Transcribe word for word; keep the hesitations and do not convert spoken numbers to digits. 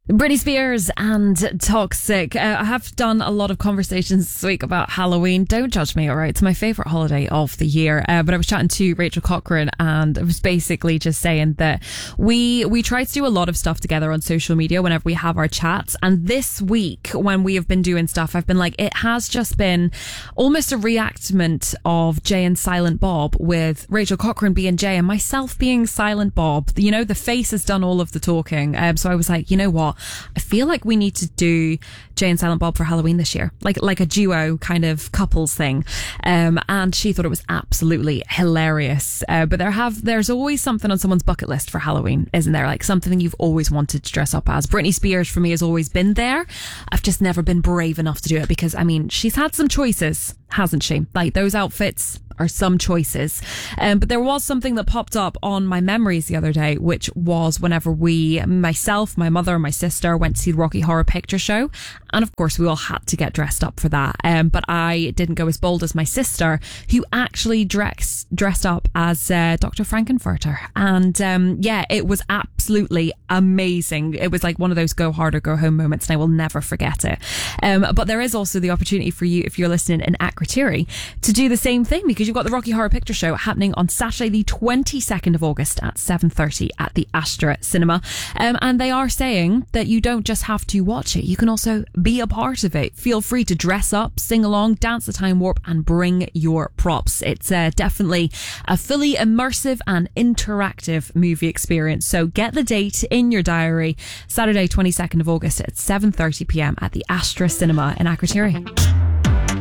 Britney Spears and Toxic. Uh, I have done a lot of conversations this week about Halloween. Don't judge me, all right? It's my favourite holiday of the year. Uh, but I was chatting to Rachel Cochran, and I was basically just saying that we we try to do a lot of stuff together on social media whenever we have our chats. And this week, when we have been doing stuff, I've been like, it has just been almost a reenactment of Jay and Silent Bob, with Rachel Cochran being Jay and myself being Silent Bob. You know, the face has done all of the talking. Um, so I was like, you know what? I feel like we need to do Jay and Silent Bob for Halloween this year, like like a duo kind of couples thing. Um, and she thought it was absolutely hilarious. Uh, but there have there's always something on someone's bucket list for Halloween, isn't there? Like something you've always wanted to dress up as. Britney Spears for me has always been there. I've just never been brave enough to do it because, I mean, she's had some choices, hasn't she? Like those outfits are some choices. Um, but there was something that popped up on my memories the other day, which was whenever we, myself, my mother and my sister went to see the Rocky Horror Picture Show. And of course, we all had to get dressed up for that. Um, but I didn't go as bold as my sister, who actually dress, dressed up as uh, Doctor Frankenfurter. And um, yeah, it was absolutely amazing. It was like one of those go hard or go home moments, and I will never forget it. Um, but there is also the opportunity for you, if you're listening in Akrotiri, to do the same thing, because you've got the Rocky Horror Picture Show happening on Saturday the twenty-second of August at seven thirty at the Astra Cinema. Um, and they are saying that you don't just have to watch it, you can also be a part of it. Feel free to dress up, sing along, dance the time warp, and bring your props. It's uh, definitely a fully immersive and interactive movie experience. So get the date in your diary, Saturday twenty-second of August at seven thirty p m at the Astra Cinema in Akrotiri.